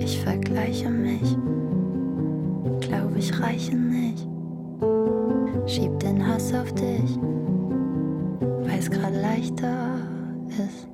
Ich vergleiche mich, glaube ich reiche nicht. Schieb den Hass auf dich, weil es gerade leichter ist.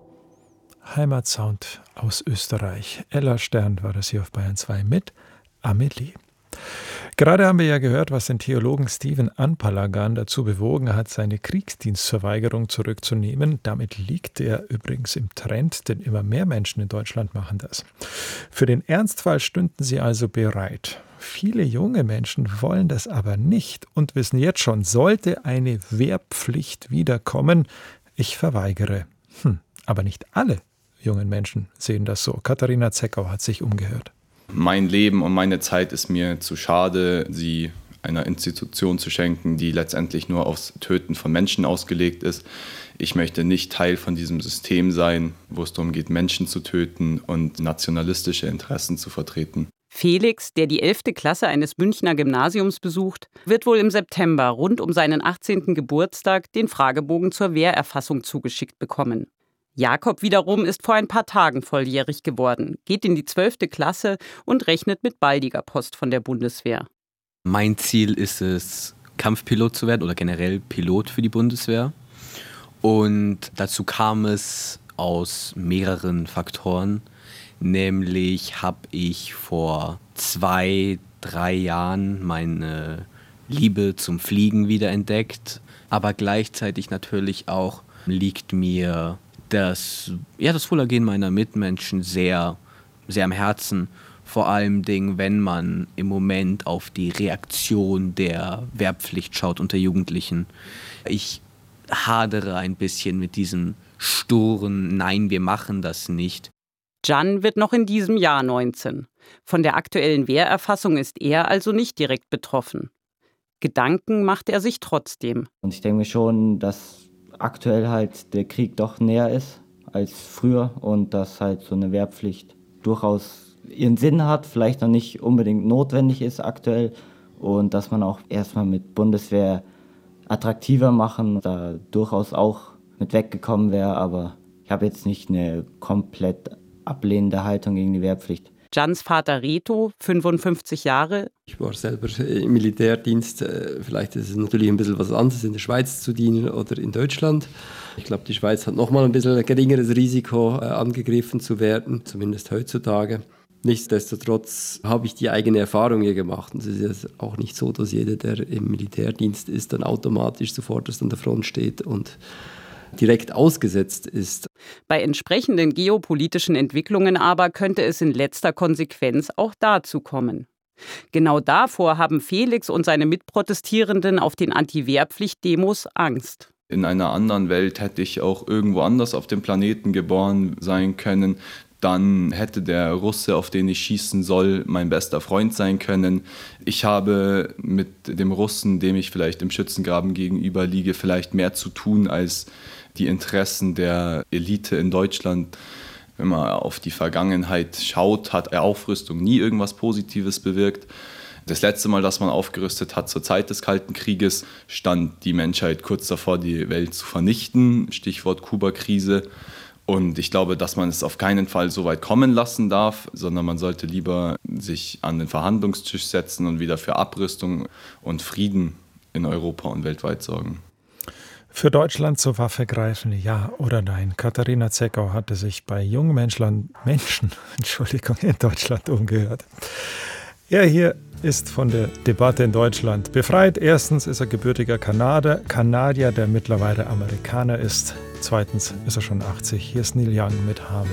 Heimatsound aus Österreich. Ella Stern war das hier auf Bayern 2 mit Amelie. Gerade haben wir ja gehört, was den Theologen Stephen Anpalagan dazu bewogen hat, seine Kriegsdienstverweigerung zurückzunehmen. Damit liegt er übrigens im Trend, denn immer mehr Menschen in Deutschland machen das. Für den Ernstfall stünden sie also bereit. Viele junge Menschen wollen das aber nicht und wissen jetzt schon, sollte eine Wehrpflicht wiederkommen, ich verweigere. Aber nicht alle jungen Menschen sehen das so. Katharina Zeckau hat sich umgehört. Mein Leben und meine Zeit ist mir zu schade, sie einer Institution zu schenken, die letztendlich nur aufs Töten von Menschen ausgelegt ist. Ich möchte nicht Teil von diesem System sein, wo es darum geht, Menschen zu töten und nationalistische Interessen zu vertreten. Felix, der die 11. Klasse eines Münchner Gymnasiums besucht, wird wohl im September rund um seinen 18. Geburtstag den Fragebogen zur Wehrerfassung zugeschickt bekommen. Jakob wiederum ist vor ein paar Tagen volljährig geworden, geht in die 12. Klasse und rechnet mit baldiger Post von der Bundeswehr. Mein Ziel ist es, Kampfpilot zu werden oder generell Pilot für die Bundeswehr. Und dazu kam es aus mehreren Faktoren. Nämlich habe ich vor 2-3 Jahren meine Liebe zum Fliegen wiederentdeckt. Aber gleichzeitig natürlich auch liegt mir das Wohlergehen meiner Mitmenschen sehr, sehr am Herzen. Vor allem, wenn man im Moment auf die Reaktion der Wehrpflicht schaut unter Jugendlichen. Ich hadere ein bisschen mit diesem sturen Nein, wir machen das nicht. Can wird noch in diesem Jahr 19. Von der aktuellen Wehrerfassung ist er also nicht direkt betroffen. Gedanken macht er sich trotzdem. Und ich denke mir schon, dass aktuell halt der Krieg doch näher ist als früher und dass halt so eine Wehrpflicht durchaus ihren Sinn hat, vielleicht noch nicht unbedingt notwendig ist aktuell und dass man auch erstmal mit Bundeswehr attraktiver machen, da durchaus auch mit weggekommen wäre, aber ich habe jetzt nicht eine komplett ablehnende Haltung gegen die Wehrpflicht. Cans Vater Reto, 55 Jahre. Ich war selber im Militärdienst. Vielleicht ist es natürlich ein bisschen was anderes, in der Schweiz zu dienen oder in Deutschland. Ich glaube, die Schweiz hat nochmal ein bisschen ein geringeres Risiko, angegriffen zu werden, zumindest heutzutage. Nichtsdestotrotz habe ich die eigene Erfahrung hier gemacht. Und es ist ja auch nicht so, dass jeder, der im Militärdienst ist, dann automatisch sofort an der Front steht und direkt ausgesetzt ist. Bei entsprechenden geopolitischen Entwicklungen aber könnte es in letzter Konsequenz auch dazu kommen. Genau davor haben Felix und seine Mitprotestierenden auf den Anti-Wehrpflicht-Demos Angst. In einer anderen Welt hätte ich auch irgendwo anders auf dem Planeten geboren sein können. Dann hätte der Russe, auf den ich schießen soll, mein bester Freund sein können. Ich habe mit dem Russen, dem ich vielleicht im Schützengraben gegenüber liege, vielleicht mehr zu tun als die Interessen der Elite in Deutschland. Wenn man auf die Vergangenheit schaut, hat Aufrüstung nie irgendwas Positives bewirkt. Das letzte Mal, dass man aufgerüstet hat, zur Zeit des Kalten Krieges, stand die Menschheit kurz davor, die Welt zu vernichten. Stichwort Kuba-Krise. Und ich glaube, dass man es auf keinen Fall so weit kommen lassen darf, sondern man sollte lieber sich an den Verhandlungstisch setzen und wieder für Abrüstung und Frieden in Europa und weltweit sorgen. Für Deutschland zur Waffe greifen, ja oder nein? Katharina Zeckau hatte sich bei jungen Menschen in Deutschland umgehört. Er hier ist von der Debatte in Deutschland befreit. Erstens ist er gebürtiger Kanadier, der mittlerweile Amerikaner ist. Zweitens ist er schon 80. Hier ist Neil Young mit Harvest.